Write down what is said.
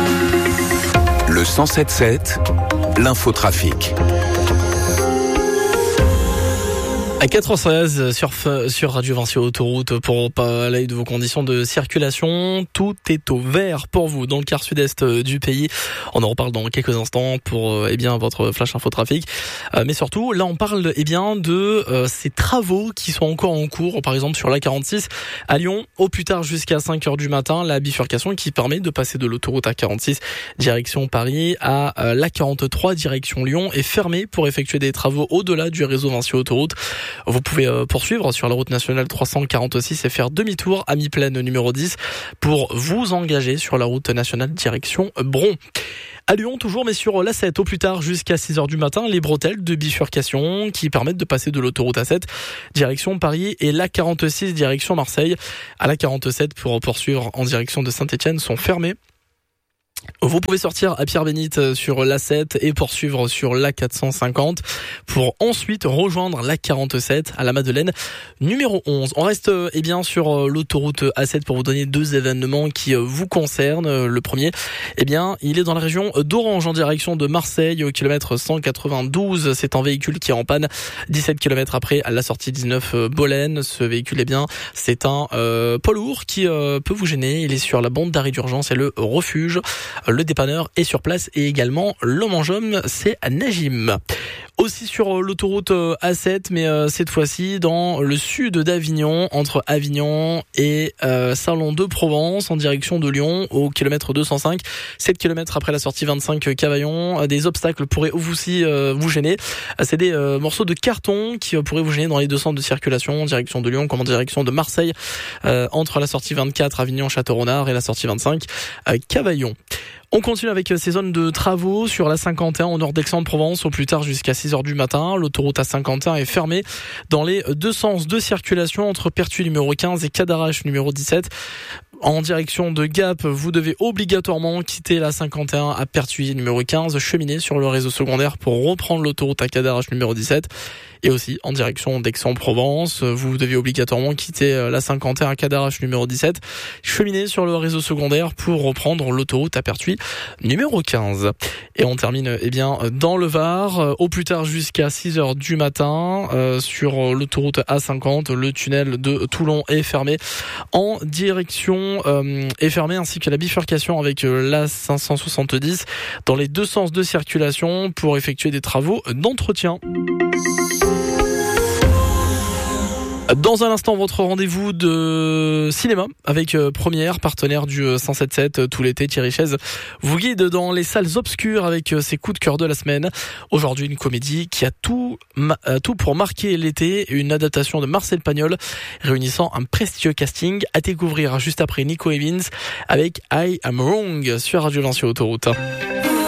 Le 107.7, l'infotrafic. À 4h16 sur Radio Vinci Autoroute pour parler de vos conditions de circulation. Tout est au vert pour vous dans le quart sud-est du pays. On en reparle dans quelques instants pour votre flash infotrafic. Mais surtout, là on parle de ces travaux qui sont encore en cours. Par exemple sur l'A46 à Lyon, au plus tard jusqu'à 5h du matin, la bifurcation qui permet de passer de l'autoroute A46 direction Paris à l'A43 direction Lyon est fermée pour effectuer des travaux au-delà du réseau Vinci Autoroute. Vous pouvez poursuivre sur la route nationale 346 et faire demi-tour à mi-plaine numéro 10 pour vous engager sur la route nationale direction Bron. À Lyon toujours, mais sur l'A7 au plus tard jusqu'à 6h du matin, les bretelles de bifurcation qui permettent de passer de l'autoroute A7 direction Paris et l'A46 direction Marseille à l'A47 pour poursuivre en direction de Saint-Etienne sont fermées. Vous pouvez sortir à Pierre-Bénite sur l'A7 et poursuivre sur l'A450 pour ensuite rejoindre l'A47 à la Madeleine numéro 11. On reste sur l'autoroute A7 pour vous donner deux événements qui vous concernent. Le premier, il est dans la région d'Orange en direction de Marseille au kilomètre 192. C'est un véhicule qui est en panne 17 km après à la sortie 19 Bolène. Ce véhicule, c'est un poids lourd qui peut vous gêner. Il est sur la bande d'arrêt d'urgence et le refuge. Le dépanneur est sur place et également l'homme en jaune, c'est Najim. Aussi sur l'autoroute A7, mais cette fois-ci dans le sud d'Avignon, entre Avignon et Salon-de-Provence, en direction de Lyon, au kilomètre 205. 7 km après la sortie 25 Cavaillon, des obstacles pourraient aussi vous gêner. C'est des morceaux de carton qui pourraient vous gêner dans les deux sens de circulation, en direction de Lyon comme en direction de Marseille, entre la sortie 24 Avignon-Château-Renard et la sortie 25 Cavaillon. On continue avec ces zones de travaux sur la 51 au nord d'Aix-en-Provence au plus tard jusqu'à 6h du matin. L'autoroute A51 est fermée dans les deux sens de circulation entre Pertuis numéro 15 et Cadarache numéro 17. En direction de Gap, vous devez obligatoirement quitter la 51 à Pertuis numéro 15, cheminer sur le réseau secondaire pour reprendre l'autoroute à Cadarache numéro 17. Et aussi en direction d'Aix-en-Provence, vous devez obligatoirement quitter la 51 à Cadarache numéro 17, cheminer sur le réseau secondaire pour reprendre l'autoroute à Pertuis numéro 15. Et on termine dans le Var, au plus tard jusqu'à 6h du matin, sur l'autoroute A50, le tunnel de Toulon est fermé en direction est fermé, ainsi que la bifurcation avec la 570 dans les deux sens de circulation pour effectuer des travaux d'entretien. Dans un instant, votre rendez-vous de cinéma avec Première, partenaire du 107.7 tout l'été. Thierry Chaise vous guide dans les salles obscures avec ses coups de cœur de la semaine. Aujourd'hui, une comédie qui a tout pour marquer l'été, une adaptation de Marcel Pagnol réunissant un prestigieux casting à découvrir juste après Nico Evans avec I Am Wrong sur Radio Vinci Autoroute.